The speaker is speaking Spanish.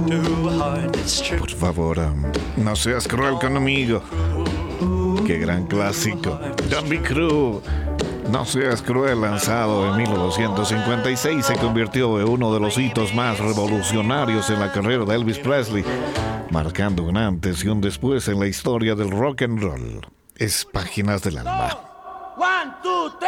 Por favor, no seas cruel conmigo. Qué gran clásico. Don't Be Cruel. No seas cruel, lanzado en 1956, se convirtió en uno de los hitos más revolucionarios en la carrera de Elvis Presley, marcando un antes y un después en la historia del rock and roll. Es Páginas del Alma. 1, 2, 3.